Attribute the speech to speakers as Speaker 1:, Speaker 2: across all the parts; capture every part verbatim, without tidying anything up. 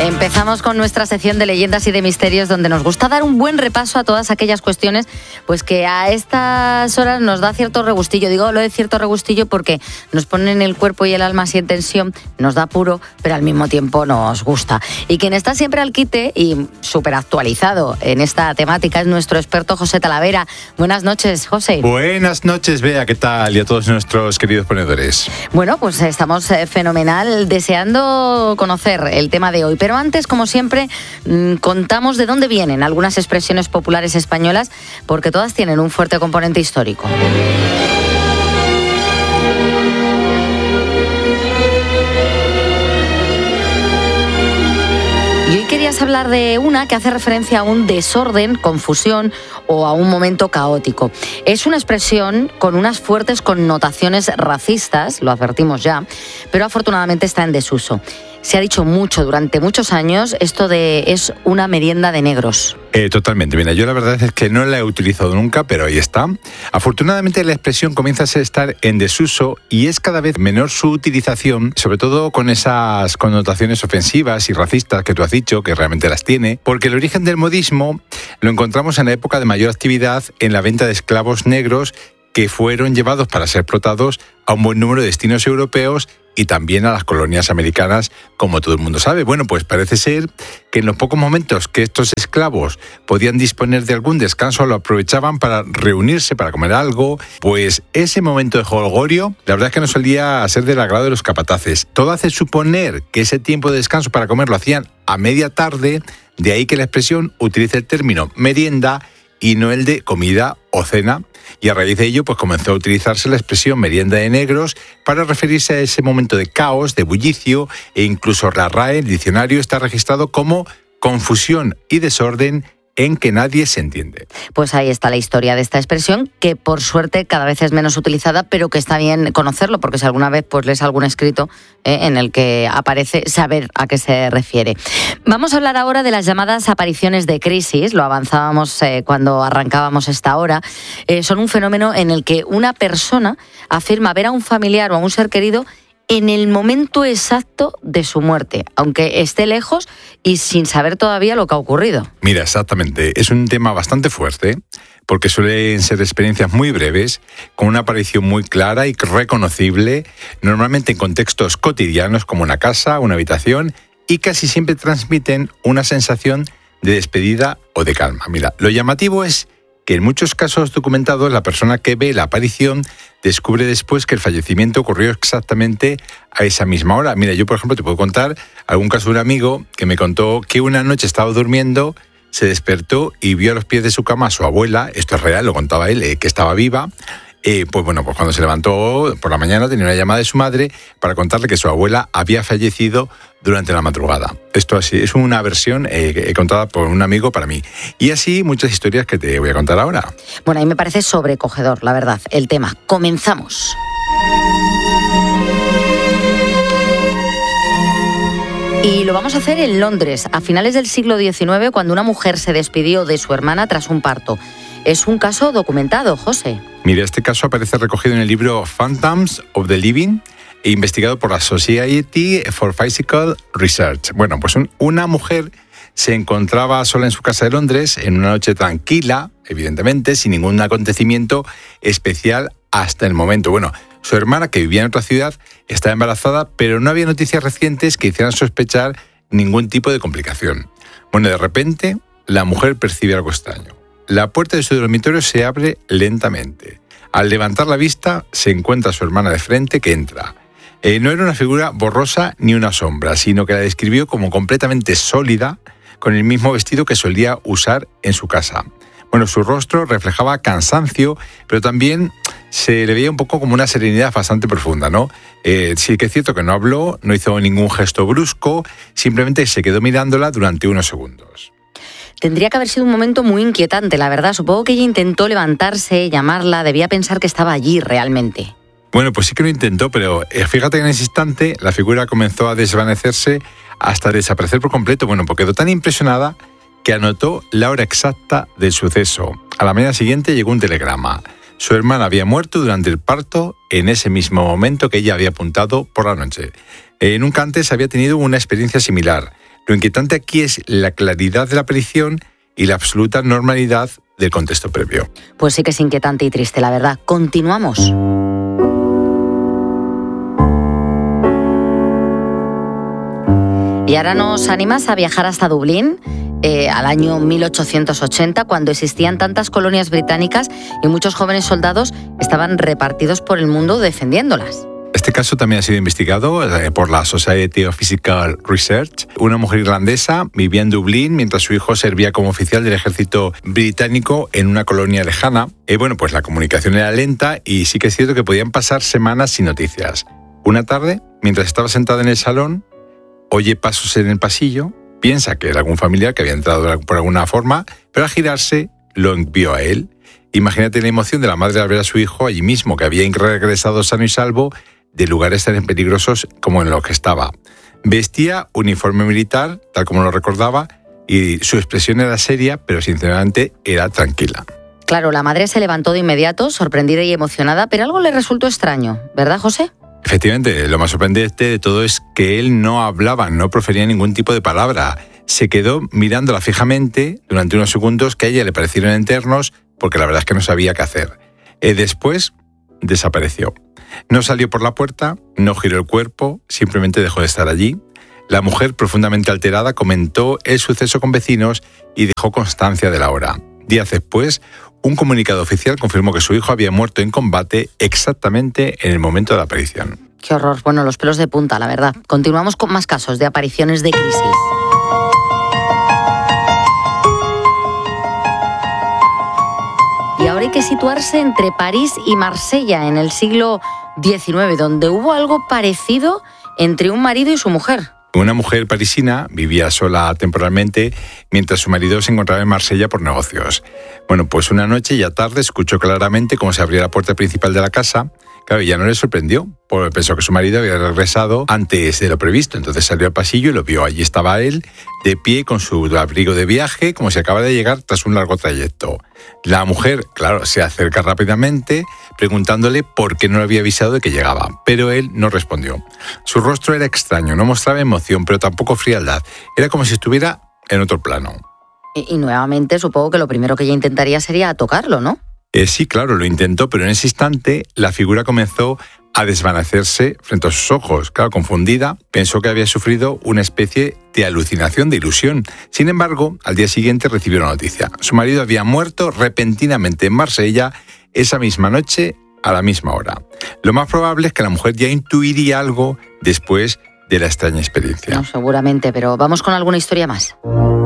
Speaker 1: Empezamos con nuestra sección de leyendas y de misterios, donde nos gusta dar un buen repaso a todas aquellas cuestiones pues que a estas horas nos da cierto regustillo. Digo lo de cierto regustillo porque nos ponen el cuerpo y el alma así en tensión, nos da apuro, pero al mismo tiempo nos gusta. Y quien está siempre al quite y súper actualizado en esta temática es nuestro experto José Talavera. Buenas noches, José.
Speaker 2: Buenas noches, Bea, ¿qué tal? Y a todos nuestros queridos ponedores.
Speaker 1: Bueno, pues estamos fenomenal, deseando conocer el tema de hoy. Pero antes, como siempre, contamos de dónde vienen algunas expresiones populares españolas, porque todas tienen un fuerte componente histórico. Y hoy querías hablar de una que hace referencia a un desorden, confusión o a un momento caótico. Es una expresión con unas fuertes connotaciones racistas, lo advertimos ya, pero afortunadamente está en desuso. Se ha dicho mucho durante muchos años esto de es una merienda de negros.
Speaker 2: Eh, totalmente. Mira, yo la verdad es que no la he utilizado nunca, pero ahí está. Afortunadamente la expresión comienza a estar en desuso y es cada vez menor su utilización, sobre todo con esas connotaciones ofensivas y racistas que tú has dicho, que realmente las tiene, porque el origen del modismo lo encontramos en la época de mayor actividad en la venta de esclavos negros que fueron llevados para ser explotados a un buen número de destinos europeos y también a las colonias americanas, como todo el mundo sabe. Bueno, pues parece ser que en los pocos momentos que estos esclavos podían disponer de algún descanso, lo aprovechaban para reunirse, para comer algo. Pues ese momento de jolgorio, la verdad es que no solía ser del agrado de los capataces. Todo hace suponer que ese tiempo de descanso para comer lo hacían a media tarde, de ahí que la expresión utilice el término merienda y no el de comida o cena. Y a raíz de ello, pues comenzó a utilizarse la expresión merienda de negros para referirse a ese momento de caos, de bullicio, e incluso la R A E, el diccionario, está registrado como confusión y desorden en que nadie se entiende.
Speaker 1: Pues ahí está la historia de esta expresión, que por suerte cada vez es menos utilizada, pero que está bien conocerlo, porque si alguna vez pues lees algún escrito eh, en el que aparece, saber a qué se refiere. Vamos a hablar ahora de las llamadas apariciones de crisis, lo avanzábamos eh, cuando arrancábamos esta hora. Eh, son un fenómeno en el que una persona afirma ver a un familiar o a un ser querido en el momento exacto de su muerte, aunque esté lejos y sin saber todavía lo que ha ocurrido.
Speaker 2: Mira, exactamente. Es un tema bastante fuerte, porque suelen ser experiencias muy breves, con una aparición muy clara y reconocible, normalmente en contextos cotidianos como una casa, una habitación, y casi siempre transmiten una sensación de despedida o de calma. Mira, lo llamativo es que en muchos casos documentados la persona que ve la aparición descubre después que el fallecimiento ocurrió exactamente a esa misma hora. Mira, yo por ejemplo te puedo contar algún caso de un amigo que me contó que una noche estaba durmiendo, se despertó y vio a los pies de su cama a su abuela, esto es real, lo contaba él, eh, que estaba viva. Eh, pues bueno, pues cuando se levantó por la mañana tenía una llamada de su madre para contarle que su abuela había fallecido durante la madrugada. Esto así es una versión eh, contada por un amigo para mí. Y así muchas historias que te voy a contar ahora.
Speaker 1: Bueno, a mí me parece sobrecogedor, la verdad, el tema. Comenzamos. Y lo vamos a hacer en Londres, a finales del siglo diecinueve, cuando una mujer se despidió de su hermana tras un parto. Es un caso documentado, José.
Speaker 2: Mira, este caso aparece recogido en el libro Phantoms of the Living, e investigado por la Society for Physical Research. Bueno, pues un, una mujer se encontraba sola en su casa de Londres, en una noche tranquila, evidentemente, sin ningún acontecimiento especial hasta el momento. Bueno, su hermana, que vivía en otra ciudad, estaba embarazada, pero no había noticias recientes que hicieran sospechar ningún tipo de complicación. Bueno, de repente, la mujer percibe algo extraño. La puerta de su dormitorio se abre lentamente. Al levantar la vista, se encuentra a su hermana de frente, que entra. Eh, no era una figura borrosa ni una sombra, sino que la describió como completamente sólida, con el mismo vestido que solía usar en su casa. Bueno, su rostro reflejaba cansancio, pero también se le veía un poco como una serenidad bastante profunda, ¿no? Eh, sí que es cierto que no habló, no hizo ningún gesto brusco, simplemente se quedó mirándola durante unos segundos.
Speaker 1: Tendría que haber sido un momento muy inquietante, la verdad. Supongo que ella intentó levantarse, llamarla, debía pensar que estaba allí realmente.
Speaker 2: Bueno, pues sí que lo intentó, pero fíjate que en ese instante la figura comenzó a desvanecerse hasta desaparecer por completo. Bueno, porque quedó tan impresionada que anotó la hora exacta del suceso. A la mañana siguiente llegó un telegrama. Su hermana había muerto durante el parto en ese mismo momento que ella había apuntado por la noche. Eh, nunca antes había tenido una experiencia similar. Lo inquietante aquí es la claridad de la aparición y la absoluta normalidad del contexto previo.
Speaker 1: Pues sí que es inquietante y triste, la verdad. Continuamos. Y ahora nos animas a viajar hasta Dublín, eh, al año mil ochocientos ochenta, cuando existían tantas colonias británicas y muchos jóvenes soldados estaban repartidos por el mundo defendiéndolas.
Speaker 2: Este caso también ha sido investigado por la Society of Physical Research. Una mujer irlandesa vivía en Dublín mientras su hijo servía como oficial del ejército británico en una colonia lejana. Eh, bueno, pues la comunicación era lenta y sí que es cierto que podían pasar semanas sin noticias. Una tarde, mientras estaba sentada en el salón, oye pasos en el pasillo, piensa que era algún familiar que había entrado por alguna forma, pero al girarse lo envió a él. Imagínate la emoción de la madre al ver a su hijo allí mismo, que había regresado sano y salvo de lugares tan peligrosos como en los que estaba. Vestía uniforme militar, tal como lo recordaba, y su expresión era seria, pero sinceramente era tranquila.
Speaker 1: Claro, la madre se levantó de inmediato, sorprendida y emocionada, pero algo le resultó extraño, ¿verdad, José?
Speaker 2: Efectivamente, lo más sorprendente de todo es que él no hablaba, no profería ningún tipo de palabra. Se quedó mirándola fijamente durante unos segundos que a ella le parecieron eternos, porque la verdad es que no sabía qué hacer. Eh, después desapareció. No salió por la puerta, no giró el cuerpo, simplemente dejó de estar allí. La mujer, profundamente alterada, comentó el suceso con vecinos y dejó constancia de la hora. Días después, un comunicado oficial confirmó que su hijo había muerto en combate exactamente en el momento de la aparición.
Speaker 1: Qué horror. Bueno, los pelos de punta, la verdad. Continuamos con más casos de apariciones de crisis. Y ahora hay que situarse entre París y Marsella en el siglo diecinueve, donde hubo algo parecido entre un marido y su mujer.
Speaker 2: Una mujer parisina vivía sola temporalmente mientras su marido se encontraba en Marsella por negocios. Bueno, pues una noche ya tarde escuchó claramente cómo se abría la puerta principal de la casa. Claro, ya no le sorprendió, porque pensó que su marido había regresado antes de lo previsto. Entonces salió al pasillo y lo vio. Allí estaba él, de pie, con su abrigo de viaje, como si acaba de llegar tras un largo trayecto. La mujer, claro, se acerca rápidamente, preguntándole por qué no le había avisado de que llegaba, pero él no respondió. Su rostro era extraño, no mostraba emoción, pero tampoco frialdad. Era como si estuviera en otro plano.
Speaker 1: Y, y nuevamente supongo que lo primero que ella intentaría sería tocarlo, ¿no?
Speaker 2: Eh, sí, claro, lo intentó, pero en ese instante la figura comenzó a desvanecerse frente a sus ojos. Claro, confundida, pensó que había sufrido una especie de alucinación, de ilusión. Sin embargo, al día siguiente recibió una noticia. Su marido había muerto repentinamente en Marsella esa misma noche a la misma hora. Lo más probable es que la mujer ya intuiría algo después de la extraña experiencia.
Speaker 1: No, seguramente, pero vamos con alguna historia más.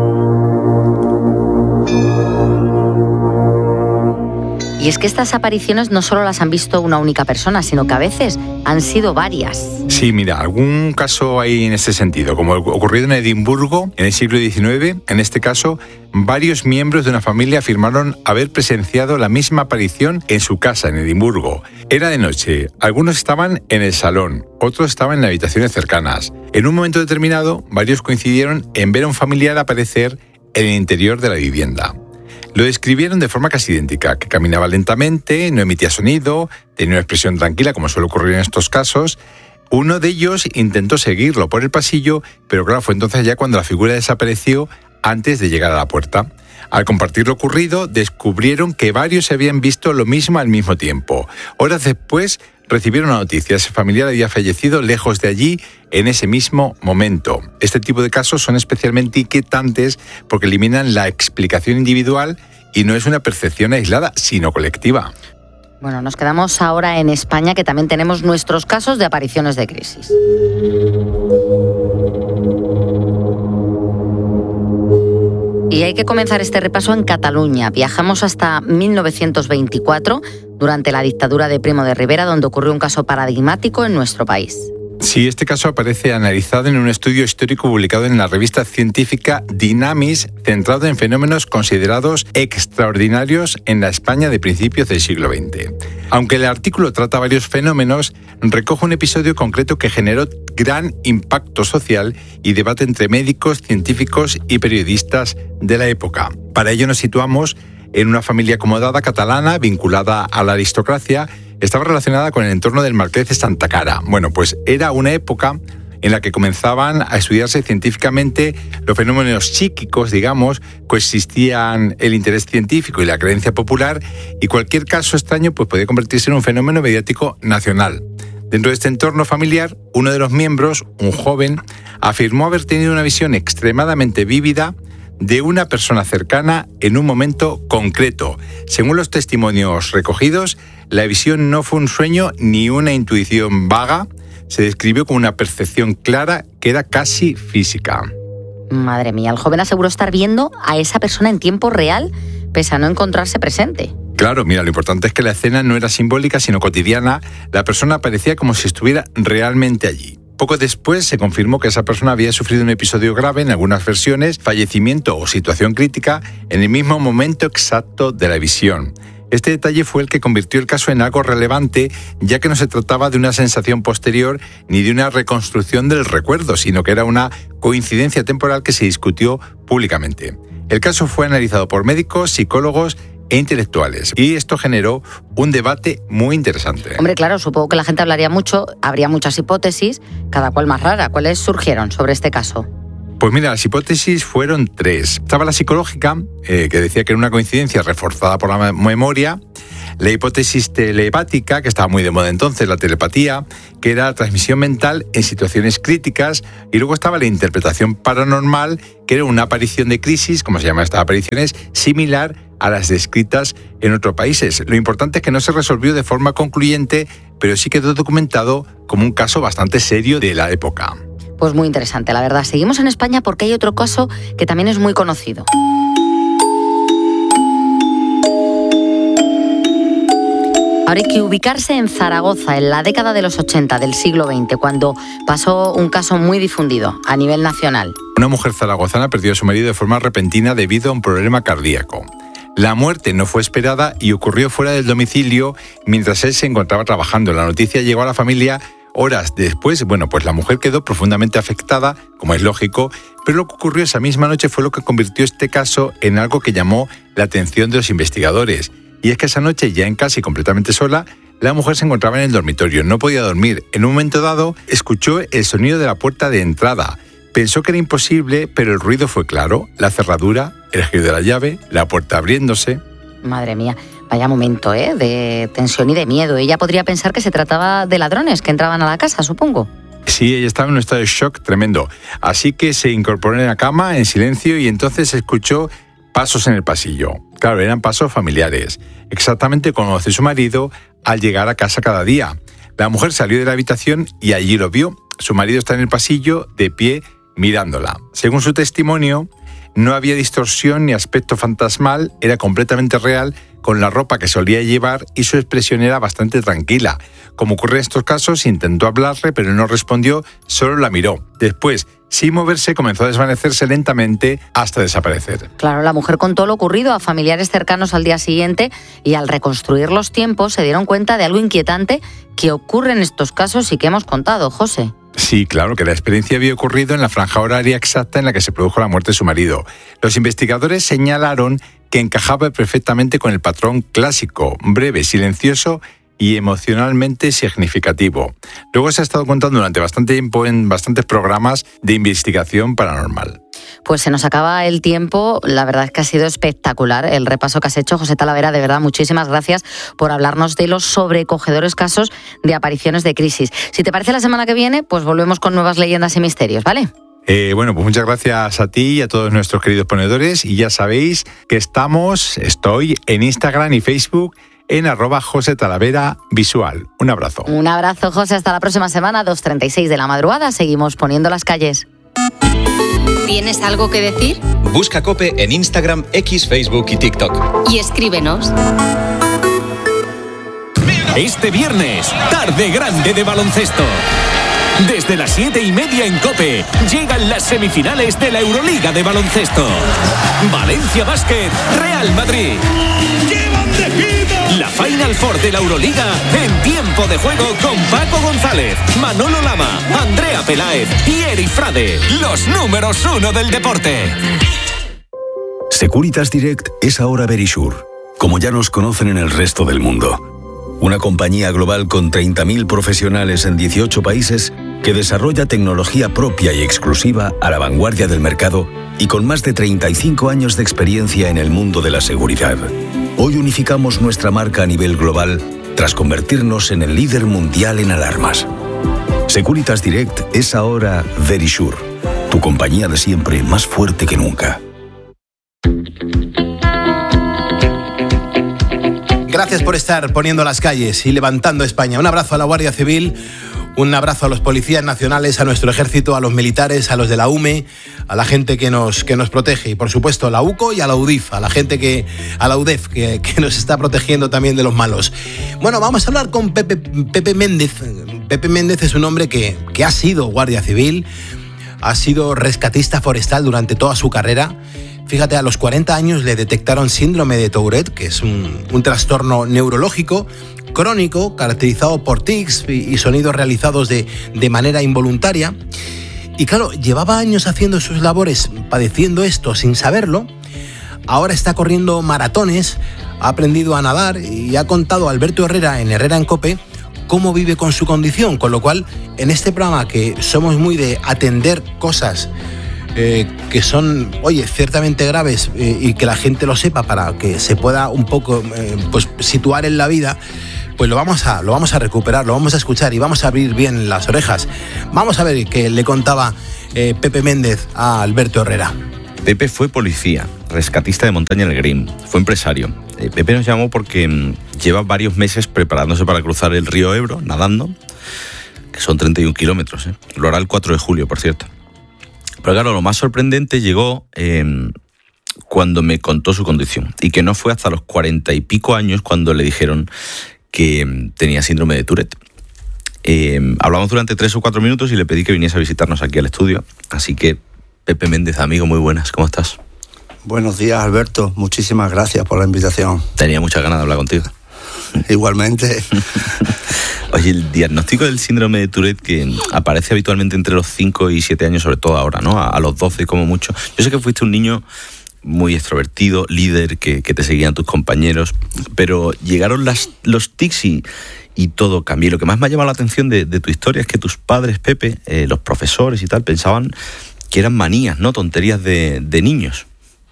Speaker 1: Y es que estas apariciones no solo las han visto una única persona, sino que a veces han sido varias.
Speaker 2: Sí, mira, algún caso hay en este sentido, como ocurrido en Edimburgo en el siglo diecinueve. En este caso, varios miembros de una familia afirmaron haber presenciado la misma aparición en su casa en Edimburgo. Era de noche, algunos estaban en el salón, otros estaban en habitaciones cercanas. En un momento determinado, varios coincidieron en ver a un familiar aparecer en el interior de la vivienda. Lo describieron de forma casi idéntica, que caminaba lentamente, no emitía sonido, tenía una expresión tranquila, como suele ocurrir en estos casos. Uno de ellos intentó seguirlo por el pasillo, pero claro, fue entonces ya cuando la figura desapareció antes de llegar a la puerta. Al compartir lo ocurrido, descubrieron que varios habían visto lo mismo al mismo tiempo. Horas después, recibieron la noticia. Ese familiar había fallecido lejos de allí en ese mismo momento. Este tipo de casos son especialmente inquietantes porque eliminan la explicación individual y no es una percepción aislada, sino colectiva.
Speaker 1: Bueno, nos quedamos ahora en España, que también tenemos nuestros casos de apariciones de crisis. Y hay que comenzar este repaso en Cataluña. Viajamos hasta mil novecientos veinticuatro, durante la dictadura de Primo de Rivera, donde ocurrió un caso paradigmático en nuestro país.
Speaker 2: Sí, este caso aparece analizado en un estudio histórico publicado en la revista científica Dynamis, centrado en fenómenos considerados extraordinarios en la España de principios del siglo veinte. Aunque el artículo trata varios fenómenos, recoge un episodio concreto que generó gran impacto social y debate entre médicos, científicos y periodistas de la época. Para ello nos situamos en una familia acomodada catalana vinculada a la aristocracia. Estaba relacionada con el entorno del Marqués de Santa Cara. Bueno, pues era una época en la que comenzaban a estudiarse científicamente los fenómenos psíquicos, digamos, coexistían el interés científico y la creencia popular, y cualquier caso extraño pues, podía convertirse en un fenómeno mediático nacional. Dentro de este entorno familiar, uno de los miembros, un joven, afirmó haber tenido una visión extremadamente vívida de una persona cercana en un momento concreto. Según los testimonios recogidos, la visión no fue un sueño ni una intuición vaga, se describió como una percepción clara que era casi física.
Speaker 1: Madre mía, el joven aseguró estar viendo a esa persona en tiempo real, pese a no encontrarse presente.
Speaker 2: Claro, mira, lo importante es que la escena no era simbólica, sino cotidiana. La persona parecía como si estuviera realmente allí. Poco después se confirmó que esa persona había sufrido un episodio grave, en algunas versiones, fallecimiento o situación crítica, en el mismo momento exacto de la visión. Este detalle fue el que convirtió el caso en algo relevante, ya que no se trataba de una sensación posterior ni de una reconstrucción del recuerdo, sino que era una coincidencia temporal que se discutió públicamente. El caso fue analizado por médicos, psicólogos e intelectuales, y esto generó un debate muy interesante.
Speaker 1: Hombre, claro, supongo que la gente hablaría mucho, habría muchas hipótesis, cada cual más rara. ¿Cuáles surgieron sobre este caso?
Speaker 2: Pues mira, las hipótesis fueron tres. Estaba la psicológica, eh, que decía que era una coincidencia reforzada por la memoria; la hipótesis telepática, que estaba muy de moda entonces, la telepatía, que era la transmisión mental en situaciones críticas; y luego estaba la interpretación paranormal, que era una aparición de crisis, como se llaman estas apariciones, similar a las descritas en otros países. Lo importante es que no se resolvió de forma concluyente, pero sí quedó documentado como un caso bastante serio de la época.
Speaker 1: Pues muy interesante, la verdad. Seguimos en España porque hay otro caso que también es muy conocido. Ahora hay que ubicarse en Zaragoza, en la década de los ochenta del siglo veinte, cuando pasó un caso muy difundido a nivel nacional.
Speaker 2: Una mujer zaragozana perdió a su marido de forma repentina debido a un problema cardíaco. La muerte no fue esperada y ocurrió fuera del domicilio mientras él se encontraba trabajando. La noticia llegó a la familia horas después. Bueno, pues la mujer quedó profundamente afectada, como es lógico, pero lo que ocurrió esa misma noche fue lo que convirtió este caso en algo que llamó la atención de los investigadores. Y es que esa noche, ya en casa y completamente sola, la mujer se encontraba en el dormitorio, no podía dormir. En un momento dado, escuchó el sonido de la puerta de entrada. Pensó que era imposible, pero el ruido fue claro. La cerradura, el giro de la llave, la puerta abriéndose.
Speaker 1: Madre mía, vaya momento, ¿eh? De tensión y de miedo. Ella podría pensar que se trataba de ladrones que entraban a la casa, supongo.
Speaker 2: Sí, ella estaba en un estado de shock tremendo. Así que se incorporó en la cama, en silencio, y entonces escuchó pasos en el pasillo. Claro, eran pasos familiares. Exactamente como hace su marido al llegar a casa cada día. La mujer salió de la habitación y allí lo vio. Su marido está en el pasillo, de pie, mirándola. Según su testimonio, no había distorsión ni aspecto fantasmal, era completamente real, con la ropa que solía llevar, y su expresión era bastante tranquila. Como ocurre en estos casos, intentó hablarle, pero no respondió, solo la miró. Después, sin moverse, comenzó a desvanecerse lentamente hasta desaparecer.
Speaker 1: Claro, la mujer contó lo ocurrido a familiares cercanos al día siguiente, y al reconstruir los tiempos se dieron cuenta de algo inquietante que ocurre en estos casos y que hemos contado, José.
Speaker 2: Sí, claro, que la experiencia había ocurrido en la franja horaria exacta en la que se produjo la muerte de su marido. Los investigadores señalaron que encajaba perfectamente con el patrón clásico, breve, silencioso y emocionalmente significativo. Luego se ha estado contando durante bastante tiempo en bastantes programas de investigación paranormal.
Speaker 1: Pues se nos acaba el tiempo. La verdad es que ha sido espectacular el repaso que has hecho, José Talavera. De verdad, muchísimas gracias por hablarnos de los sobrecogedores casos de apariciones de crisis. Si te parece, la semana que viene, pues volvemos con nuevas leyendas y misterios, ¿vale?
Speaker 2: Eh, bueno, pues muchas gracias a ti y a todos nuestros queridos ponedores. Y ya sabéis que estamos, estoy en Instagram y Facebook en arroba José Talavera Visual. Un abrazo.
Speaker 1: Un abrazo, José. Hasta la próxima semana, dos treinta y seis de la madrugada. Seguimos poniendo las calles.
Speaker 3: ¿Tienes algo que decir?
Speaker 4: Busca COPE en Instagram, X, Facebook y TikTok.
Speaker 3: Y escríbenos.
Speaker 5: Este viernes, tarde grande de baloncesto. Desde las siete y media en COPE llegan las semifinales de la Euroliga de baloncesto. Valencia Basket, Real Madrid. ¡Llevan de gira! La Final Four de la Euroliga en tiempo de juego con Paco González, Manolo Lama, Andrea Peláez y Eri Frade, los números uno del deporte.
Speaker 6: Securitas Direct es ahora Verisure, como ya nos conocen en el resto del mundo. Una compañía global con treinta mil profesionales en dieciocho países que desarrolla tecnología propia y exclusiva a la vanguardia del mercado y con más de treinta y cinco años de experiencia en el mundo de la seguridad. Hoy unificamos nuestra marca a nivel global tras convertirnos en el líder mundial en alarmas. Securitas Direct es ahora Verisure, tu compañía de siempre más fuerte que nunca.
Speaker 7: Gracias por estar poniendo las calles y levantando España. Un abrazo a la Guardia Civil, un abrazo a los policías nacionales, a nuestro ejército, a los militares, a los de la U M E, a la gente que nos, que nos protege y, por supuesto, a la U C O y a la U D I F, a la gente que, a la U D E F, que, que nos está protegiendo también de los malos. Bueno, vamos a hablar con Pepe, Pepe Méndez. Pepe Méndez es un hombre que, que ha sido Guardia Civil, ha sido rescatista forestal durante toda su carrera. Fíjate, a los cuarenta años le detectaron síndrome de Tourette, que es un, un trastorno neurológico crónico caracterizado por tics y, y sonidos realizados de, de manera involuntaria. Y claro, llevaba años haciendo sus labores padeciendo esto sin saberlo. Ahora está corriendo maratones, ha aprendido a nadar y ha contado a Alberto Herrera en Herrera en COPE cómo vive con su condición. Con lo cual, en este programa, que somos muy de atender cosas Eh, que son, oye, ciertamente graves, eh, y que la gente lo sepa para que se pueda un poco eh, pues situar en la vida, pues lo vamos a lo vamos a recuperar, lo vamos a escuchar y vamos a abrir bien las orejas. Vamos a ver qué le contaba eh, Pepe Méndez a Alberto Herrera.
Speaker 8: Pepe fue policía, rescatista de montaña en el Green, fue empresario. Eh, Pepe nos llamó porque mm, lleva varios meses preparándose para cruzar el río Ebro, nadando, que son treinta y un kilómetros. ¿eh? Lo hará el cuatro de julio, por cierto. Pero claro, lo más sorprendente llegó eh, cuando me contó su condición, y que no fue hasta los cuarenta y pico años cuando le dijeron que eh, tenía síndrome de Tourette. Eh, hablamos durante tres o cuatro minutos y le pedí que viniese a visitarnos aquí al estudio. Así que, Pepe Méndez, amigo, muy buenas, ¿cómo estás?
Speaker 9: Buenos días, Alberto, muchísimas gracias por la invitación.
Speaker 8: Tenía muchas ganas de hablar contigo.
Speaker 9: Igualmente.
Speaker 8: Oye, el diagnóstico del síndrome de Tourette, que aparece habitualmente entre los cinco y siete años, sobre todo ahora, ¿no? A, a los doce como mucho. Yo sé que fuiste un niño muy extrovertido, líder, que, que te seguían tus compañeros, pero llegaron las, los tics y, y todo cambió. Y lo que más me ha llamado la atención de, de tu historia es que tus padres, Pepe, eh, los profesores y tal, pensaban que eran manías, ¿no? Tonterías de, de niños.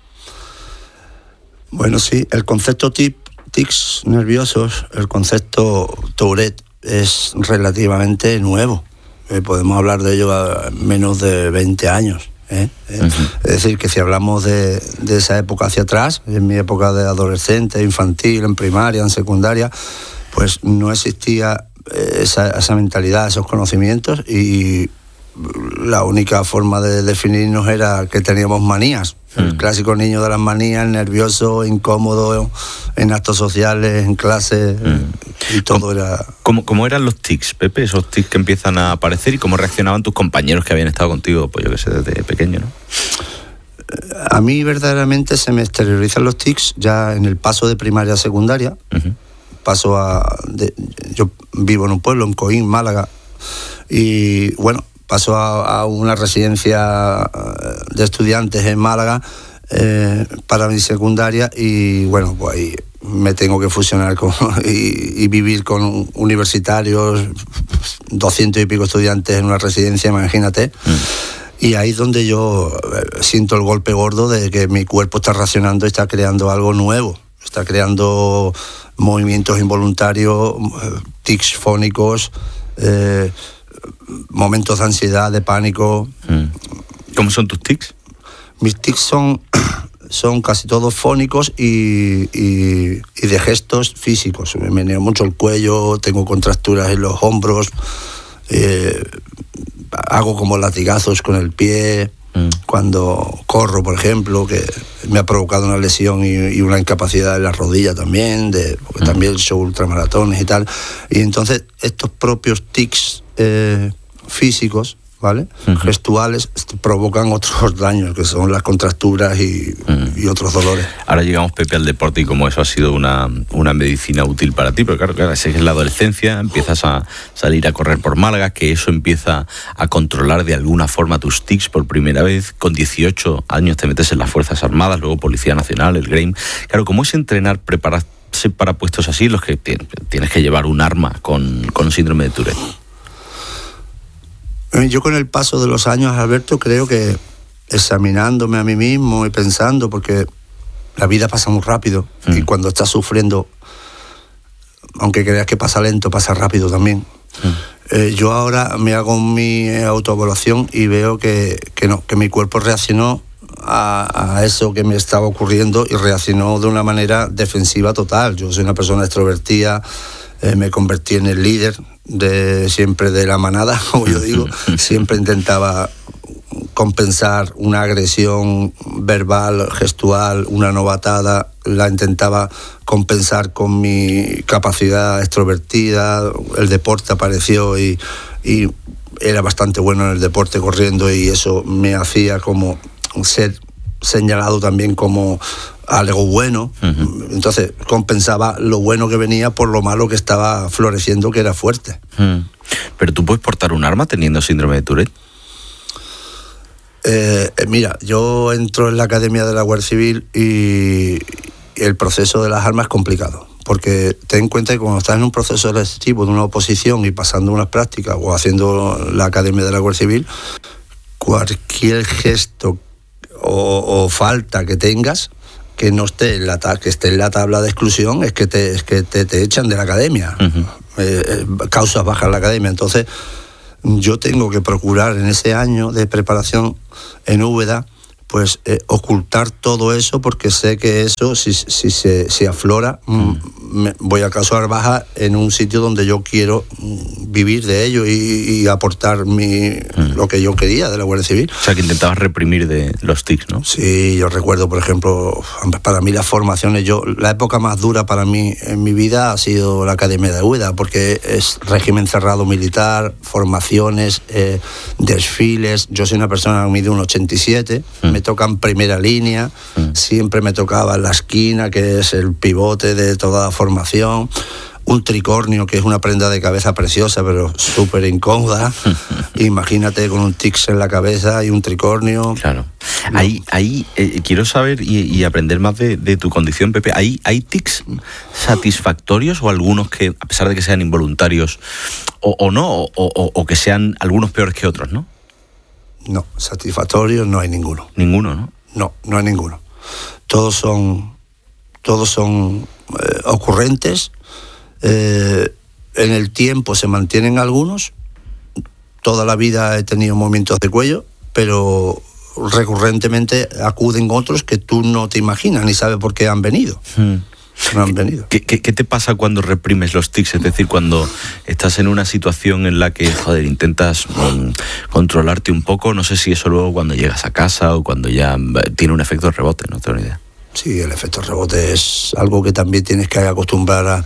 Speaker 9: Bueno, sí, el concepto tic, tics nerviosos, el concepto Tourette es relativamente nuevo. Eh, podemos hablar de ello a menos de veinte años. ¿eh? Eh, uh-huh. Es decir, que si hablamos de, de esa época hacia atrás, en mi época de adolescente, infantil, en primaria, en secundaria, pues no existía esa, esa mentalidad, esos conocimientos, y la única forma de definirnos era que teníamos manías. El clásico niño de las manías, nervioso, incómodo, en actos sociales, en clase, mm. y todo
Speaker 8: ¿Cómo,
Speaker 9: era...
Speaker 8: ¿cómo, ¿Cómo eran los tics, Pepe? Esos tics que empiezan a aparecer, y cómo reaccionaban tus compañeros que habían estado contigo, pues yo que sé, desde pequeño, ¿no?
Speaker 9: A mí verdaderamente se me exteriorizan los tics ya en el paso de primaria a secundaria. Uh-huh. Paso a... De, yo vivo en un pueblo, en Coín, Málaga, y bueno... Paso a, a una residencia de estudiantes en Málaga eh, para mi secundaria, y bueno, pues ahí me tengo que fusionar con, y, y vivir con universitarios, doscientos y pico estudiantes en una residencia, imagínate. Mm. Y ahí es donde yo siento el golpe gordo de que mi cuerpo está reaccionando y está creando algo nuevo. Está creando movimientos involuntarios, tics fónicos, eh, momentos de ansiedad, de pánico.
Speaker 8: ¿Cómo son tus tics?
Speaker 9: Mis tics son, son casi todos fónicos y, y, y de gestos físicos. Me meneo mucho el cuello, tengo contracturas en los hombros, eh, hago como latigazos con el pie. Mm. Cuando corro, por ejemplo, que me ha provocado una lesión y, y una incapacidad en la rodilla también, de, porque mm. también el show ultramaratones y tal. Y entonces estos propios tics eh, físicos, ¿vale? Uh-huh. Gestuales, provocan otros daños, que son las contracturas y, uh-huh. y otros dolores.
Speaker 8: Ahora llegamos, Pepe, al deporte y cómo eso ha sido una, una medicina útil para ti, pero claro, claro, es en la adolescencia, empiezas a salir a correr por Málaga, que eso empieza a controlar de alguna forma tus tics por primera vez. Con dieciocho años te metes en las Fuerzas Armadas, luego Policía Nacional, el Green. Claro, ¿cómo es entrenar, prepararse para puestos así, los que tienes que llevar un arma con, con síndrome de Tourette?
Speaker 9: Yo con el paso de los años, Alberto, creo que examinándome a mí mismo y pensando, porque la vida pasa muy rápido mm. y cuando estás sufriendo, aunque creas que pasa lento, pasa rápido también. Mm. Eh, yo ahora me hago mi autoevaluación y veo que, que no, que mi cuerpo reaccionó a, a eso que me estaba ocurriendo y reaccionó de una manera defensiva total. Yo soy una persona extrovertida, eh, me convertí en el líder de siempre de la manada, como yo digo, siempre intentaba compensar una agresión verbal, gestual, una novatada, la intentaba compensar con mi capacidad extrovertida. El deporte apareció y, y era bastante bueno en el deporte corriendo y eso me hacía como ser señalado también como algo bueno. Uh-huh. Entonces compensaba lo bueno que venía por lo malo que estaba floreciendo, que era fuerte.
Speaker 8: Uh-huh. ¿Pero tú puedes portar un arma teniendo síndrome de Tourette?
Speaker 9: Eh, mira, yo entro en la Academia de la Guardia Civil y el proceso de las armas es complicado, porque ten en cuenta que cuando estás en un proceso selectivo de una oposición y pasando unas prácticas o haciendo la Academia de la Guardia Civil, cualquier gesto o, o falta que tengas que no esté en la, que esté en la tabla de exclusión es que te, es que te, te echan de la academia. Uh-huh. eh, causas bajas en la academia. Entonces yo tengo que procurar en ese año de preparación en Úbeda pues eh, ocultar todo eso, porque sé que eso, si, si se si aflora, mm. me, voy a causar baja en un sitio donde yo quiero vivir de ello y, y aportar mi mm. lo que yo quería de la Guardia Civil.
Speaker 8: O sea, que intentabas reprimir de los tics, ¿no?
Speaker 9: Sí, yo recuerdo, por ejemplo, para mí las formaciones, yo la época más dura para mí en mi vida ha sido la Academia de Úbeda, porque es régimen cerrado militar, formaciones, eh, desfiles. Yo soy una persona que mide un ochenta y siete, mm. me toca en primera línea, mm. siempre me tocaba en la esquina, que es el pivote de toda la formación, un tricornio, que es una prenda de cabeza preciosa, pero súper incómoda. Imagínate con un tics en la cabeza y un tricornio.
Speaker 8: Claro. No. Ahí, ahí eh, quiero saber y, y aprender más de, de tu condición, Pepe. ¿Hay, ¿Hay tics satisfactorios o algunos que, a pesar de que sean involuntarios, o, o no, o, o, o que sean algunos peores que otros, no?
Speaker 9: No, satisfactorios no hay ninguno.
Speaker 8: Ninguno, ¿no?
Speaker 9: No, no hay ninguno. Todos son, todos son eh, ocurrentes. Eh, en el tiempo se mantienen algunos. Toda la vida he tenido momentos de cuello, pero recurrentemente acuden otros que tú no te imaginas ni sabes por qué han venido. Hmm. No han venido.
Speaker 8: ¿Qué, qué, ¿Qué te pasa cuando reprimes los tics? Es decir, cuando estás en una situación en la que, joder, intentas um, controlarte un poco, no sé si eso luego cuando llegas a casa o cuando ya tiene un efecto rebote, no tengo ni idea.
Speaker 9: Sí, el efecto rebote es algo que también tienes que acostumbrar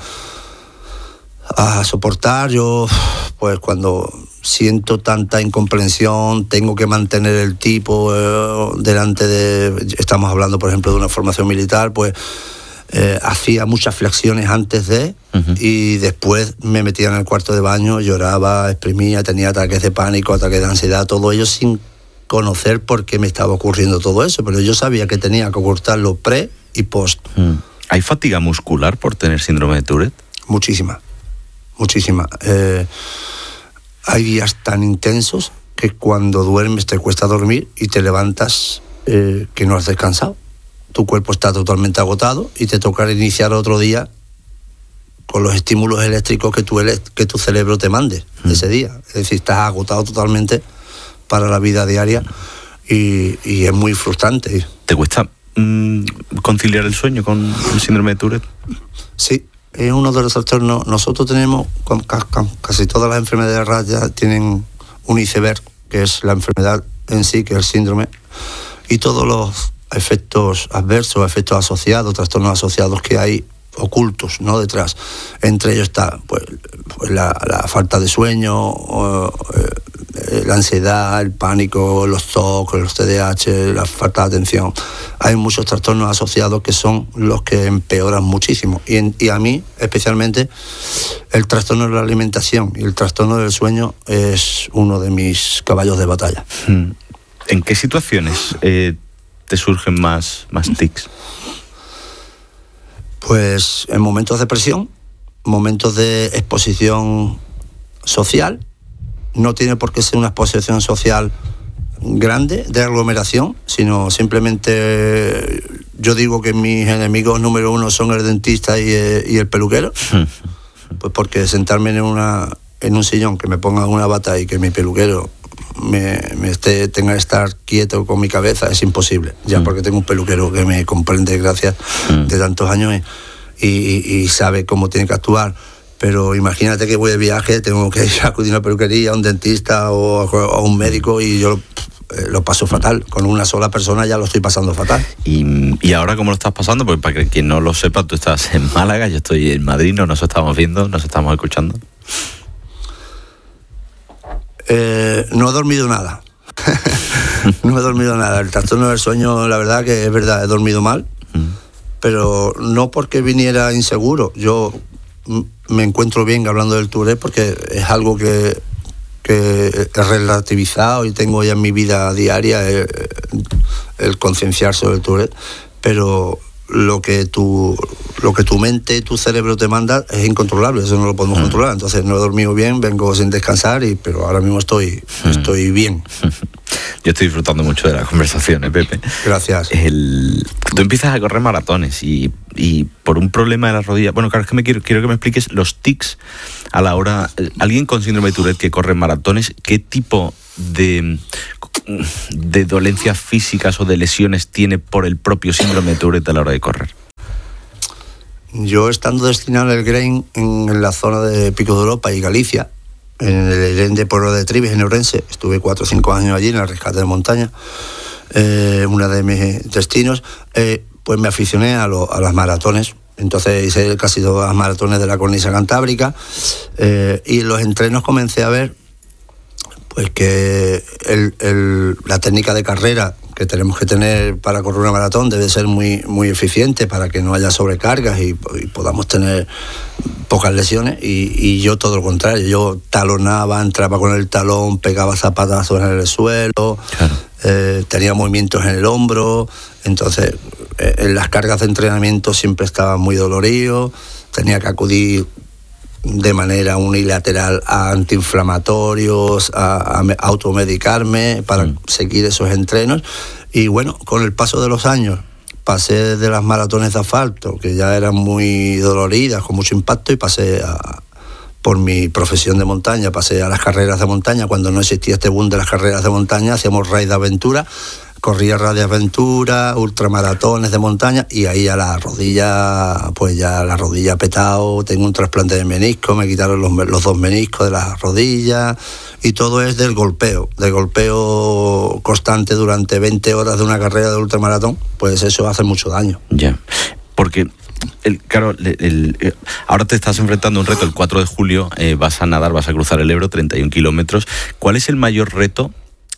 Speaker 9: a, a soportar. Yo, pues cuando siento tanta incomprensión, tengo que mantener el tipo eh, delante de... Estamos hablando, por ejemplo, de una formación militar, pues... Eh, hacía muchas flexiones antes de uh-huh. y después me metía en el cuarto de baño, lloraba, exprimía, tenía ataques de pánico, ataques de ansiedad, todo ello sin conocer por qué me estaba ocurriendo todo eso, pero yo sabía que tenía que ocultarlo pre y post.
Speaker 8: Uh-huh. ¿Hay fatiga muscular por tener síndrome de Tourette?
Speaker 9: Muchísima, muchísima. Eh, hay días tan intensos que cuando duermes te cuesta dormir y te levantas eh, que no has descansado. Tu cuerpo está totalmente agotado y te toca iniciar otro día con los estímulos eléctricos que tu, que tu cerebro te mande mm. ese día. Es decir, estás agotado totalmente para la vida diaria y, y es muy frustrante.
Speaker 8: ¿Te cuesta mmm, conciliar el sueño con el síndrome de Tourette?
Speaker 9: Sí, es uno de los trastornos. Nosotros tenemos, con, con, casi todas las enfermedades raras tienen un iceberg, que es la enfermedad en sí, que es el síndrome, y todos los efectos adversos, efectos asociados, trastornos asociados que hay ocultos, ¿no?, detrás. Entre ellos está pues, pues la, la falta de sueño, o, eh, la ansiedad, el pánico, los T O C, los T D A H, la falta de atención. Hay muchos trastornos asociados que son los que empeoran muchísimo. Y, en, y a mí, especialmente, el trastorno de la alimentación y el trastorno del sueño es uno de mis caballos de batalla.
Speaker 8: ¿En qué situaciones eh, te surgen más, más tics?
Speaker 9: Pues en momentos de presión, momentos de exposición social no tiene por qué ser una exposición social grande, de aglomeración, sino simplemente yo digo que mis enemigos número uno son el dentista y el, y el peluquero, pues porque sentarme en una en un sillón, que me ponga una bata y que mi peluquero me, me esté, tenga que estar quieto con mi cabeza, es imposible, ya mm. porque tengo un peluquero que me comprende gracias mm. de tantos años y, y, y sabe cómo tiene que actuar. Pero imagínate que voy de viaje, tengo que ir a acudir a una peluquería, a un dentista o a, a un médico y yo eh, lo paso fatal. Con una sola persona ya lo estoy pasando fatal.
Speaker 8: ¿Y, y ahora cómo lo estás pasando? Pues para que quien no lo sepa, tú estás en Málaga, yo estoy en Madrid, no nos estamos viendo, nos estamos escuchando.
Speaker 9: Eh, no he dormido nada. No he dormido nada. El trastorno del sueño, la verdad que es verdad, he dormido mal, mm. pero no porque viniera inseguro. Yo me encuentro bien hablando del Tourette porque es algo que, que he relativizado y tengo ya en mi vida diaria el, el concienciar sobre el Tourette, pero lo que tu lo que tu mente y tu cerebro te manda es incontrolable, eso no lo podemos mm. controlar. Entonces no he dormido bien, vengo sin descansar, y pero ahora mismo estoy mm. estoy bien.
Speaker 8: Yo estoy disfrutando mucho de la conversación, ¿eh, Pepe?
Speaker 9: Gracias.
Speaker 8: El... Tú empiezas a correr maratones y, y por un problema de la rodilla... Bueno, claro, es que me quiero, quiero que me expliques los tics a la hora... Alguien con síndrome de Tourette que corre maratones, ¿qué tipo de, de dolencias físicas o de lesiones tiene por el propio síndrome de Tourette a la hora de correr?
Speaker 9: Yo, estando destinado en el Grain, en la zona de Pico de Europa y Galicia, en el Elen de Pueblo de Tribes, en Ourense, estuve cuatro o cinco años allí en el rescate de montaña, eh, una de mis destinos, eh, pues me aficioné a, lo, a las maratones. Entonces hice casi todas las maratones de la cornisa cantábrica, eh, y en los entrenos comencé a ver pues que el, el, la técnica de carrera que tenemos que tener para correr una maratón debe ser muy, muy eficiente para que no haya sobrecargas y, y podamos tener pocas lesiones, y, y yo todo lo contrario, yo talonaba, entraba con el talón, pegaba zapatazos en el suelo, claro. eh, tenía movimientos en el hombro, entonces eh, en las cargas de entrenamiento siempre estaba muy dolorido, tenía que acudir de manera unilateral a antiinflamatorios, a, a automedicarme para mm. seguir esos entrenos. Y bueno, con el paso de los años pasé de las maratones de asfalto, que ya eran muy doloridas, con mucho impacto, y pasé a, por mi profesión de montaña, pasé a las carreras de montaña. Cuando no existía este boom de las carreras de montaña, hacíamos raid de aventura, corría radio aventura, ultramaratones de montaña, y ahí a la rodilla, pues ya la rodilla petado, tengo un trasplante de menisco, me quitaron los, los dos meniscos de las rodillas, y todo es del golpeo, del golpeo constante durante veinte horas de una carrera de ultramaratón, pues eso hace mucho daño.
Speaker 8: Ya, porque... El, claro, el, el, ahora te estás enfrentando a un reto. El cuatro de julio eh, vas a nadar, vas a cruzar el Ebro, treinta y un kilómetros. ¿Cuál es el mayor reto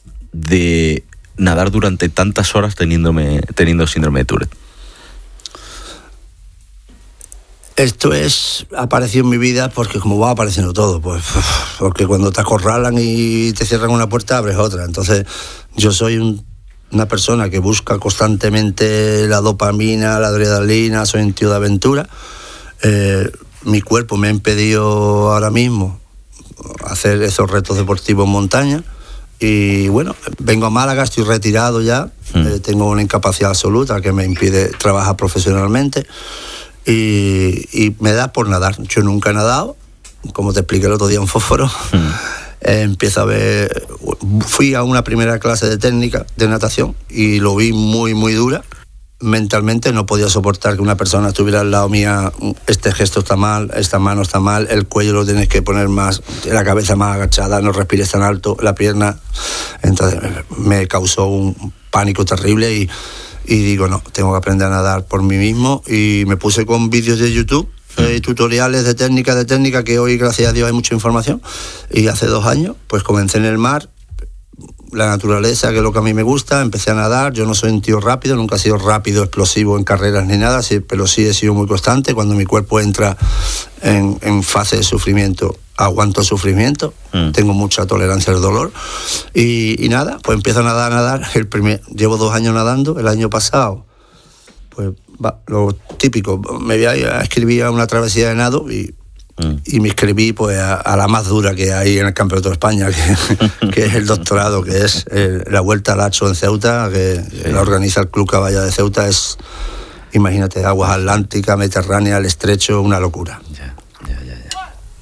Speaker 8: de nadar durante tantas horas teniéndome, teniendo síndrome de Tourette?
Speaker 9: Esto es apareció en mi vida porque como va apareciendo todo, pues porque cuando te acorralan y te cierran una puerta abres otra. Entonces yo soy un una persona que busca constantemente la dopamina, la adrenalina, soy un tío de aventura. Eh, mi cuerpo me ha impedido ahora mismo hacer esos retos deportivos en montaña, y bueno, vengo a Málaga, estoy retirado ya, mm. eh, tengo una incapacidad absoluta que me impide trabajar profesionalmente, y, y me da por nadar. Yo nunca he nadado, como te expliqué el otro día en Fósforo. Mm. Eh, empiezo a ver, fui a una primera clase de técnica de natación y lo vi muy muy dura. Mentalmente no podía soportar que una persona estuviera al lado mía, este gesto está mal, esta mano está mal, el cuello lo tienes que poner más, la cabeza más agachada, no respires tan alto, la pierna. Entonces me causó un pánico terrible, y, y digo, no, tengo que aprender a nadar por mí mismo, y me puse con vídeos de YouTube, Eh, tutoriales de técnica, de técnica, que hoy, gracias a Dios, hay mucha información. Y hace dos años, pues comencé en el mar, la naturaleza, que es lo que a mí me gusta, empecé a nadar. Yo no soy un tío rápido, nunca he sido rápido, explosivo en carreras ni nada, sí, pero sí he sido muy constante. Cuando mi cuerpo entra en, en fase de sufrimiento, aguanto el sufrimiento, mm. tengo mucha tolerancia al dolor. Y, y nada, pues empiezo a nadar, a nadar. El primer, llevo dos años nadando. El año pasado, pues va, lo típico, me voy a escribir a una travesía de nado y mm. y me inscribí pues a, a la más dura que hay en el Campeonato de España, que, que es el doctorado, que es eh, la Vuelta al Lacho en Ceuta, que sí. la organiza el Club Caballa de Ceuta. Es, imagínate, aguas atlánticas, Mediterránea, el Estrecho, una locura.
Speaker 8: Ya, ya, ya, ya.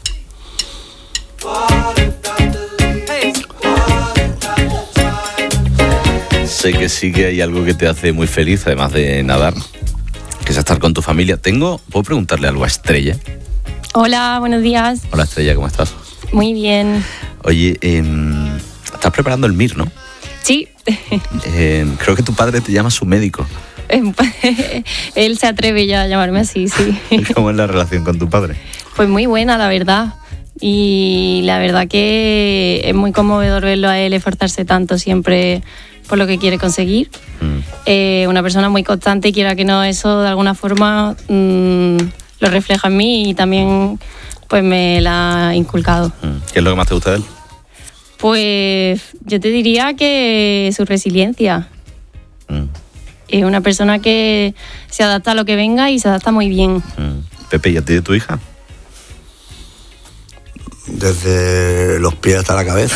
Speaker 8: Sé que sí que hay algo que te hace muy feliz, además de nadar, que es estar con tu familia. Tengo, ¿puedo preguntarle algo a Estrella?
Speaker 10: Hola, buenos días.
Speaker 8: Hola Estrella, ¿cómo estás?
Speaker 10: Muy bien.
Speaker 8: Oye, eh, estás preparando el M I R, ¿no?
Speaker 10: Sí.
Speaker 8: Eh, creo que tu padre te llama su médico.
Speaker 10: Él se atreve ya a llamarme así, sí.
Speaker 8: ¿Cómo es la relación con tu padre?
Speaker 10: Pues muy buena, la verdad. Y la verdad que es muy conmovedor verlo a él esforzarse tanto siempre por lo que quiere conseguir. Mm. Eh, una persona muy constante y quiera que no, eso de alguna forma mmm, lo refleja en mí y también pues me la ha inculcado.
Speaker 8: Mm. ¿Qué es lo que más te gusta de él?
Speaker 10: Pues yo te diría que su resiliencia. Mm. Es una persona que se adapta a lo que venga y se adapta muy bien.
Speaker 8: Mm. Pepe, ¿y a ti de tu hija?
Speaker 9: Desde los pies hasta la cabeza.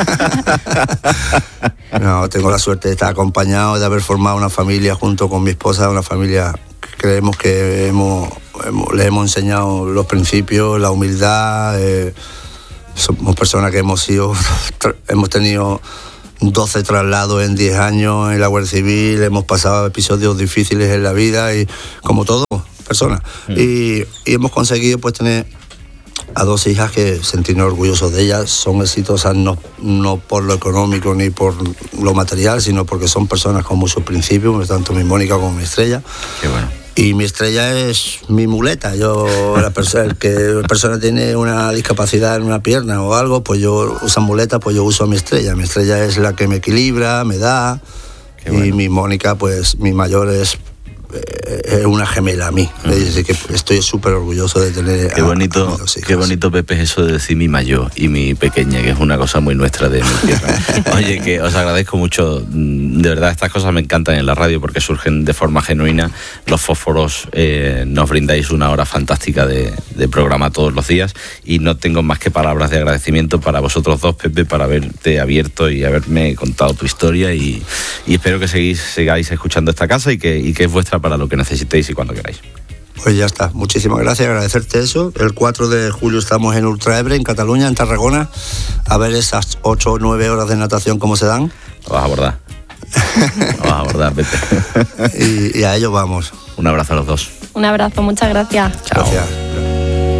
Speaker 9: No, tengo la suerte de estar acompañado, de haber formado una familia junto con mi esposa, una familia que creemos que hemos, hemos, le hemos enseñado los principios, la humildad. Eh, somos personas que hemos sido, hemos tenido doce traslados en diez años en la Guardia Civil, hemos pasado episodios difíciles en la vida y como todo, personas. Mm. Y, y hemos conseguido pues tener a dos hijas que sentirnos orgullosos de ellas. Son exitosas no, no por lo económico ni por lo material, sino porque son personas con muchos principios, tanto mi Mónica como mi Estrella.
Speaker 8: Qué bueno.
Speaker 9: Y mi Estrella es mi muleta. Yo, la persona, el que la persona tiene una discapacidad en una pierna o algo, pues yo uso muleta, pues yo uso a mi Estrella. Mi Estrella es la que me equilibra, me da. Qué bueno. Y mi Mónica, pues mi mayor es es una gemela a mí. Uh-huh. Así que estoy súper orgulloso de tener
Speaker 8: qué bonito, a, a mis qué bonito, Pepe, es eso de decir mi mayor y mi pequeña, que es una cosa muy nuestra de mi tierra. Oye, que os agradezco mucho. De verdad, estas cosas me encantan en la radio porque surgen de forma genuina. Los fósforos eh, nos brindáis una hora fantástica de, de programa todos los días y no tengo más que palabras de agradecimiento para vosotros dos, Pepe, para haberte abierto y haberme contado tu historia y, y espero que seguís, sigáis escuchando esta casa y que, y que es vuestra para lo que necesitéis y cuando queráis.
Speaker 9: Pues ya está, muchísimas gracias, agradecerte eso. El cuatro de julio estamos en Ultra Ebre, en Cataluña, en Tarragona, a ver esas ocho o nueve horas de natación cómo se dan.
Speaker 8: Lo vas a abordar. Lo vas a abordar, Pepe.
Speaker 9: y, y a ello vamos.
Speaker 8: Un abrazo a los dos.
Speaker 10: Un abrazo, muchas gracias.
Speaker 8: Chao.
Speaker 9: Gracias.